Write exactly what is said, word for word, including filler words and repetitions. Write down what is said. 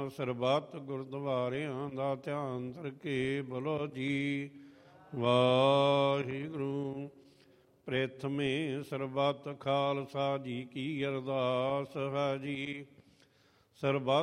ਸਰਬੱਤ ਗੁਰਦੁਆਰਿਆਂ ਦਾ ਧਿਆਨ ਧਰਕੇ ਬੋਲੋ ਜੀ ਵਾਹਿਗੁਰੂ। ਪ੍ਰਥਮੇ ਸਰਬੱਤ ਖਾਲਸਾ ਜੀ ਕੀ ਅਰਦਾਸ ਹੈ ਜੀ। ਸਰਬੱਤ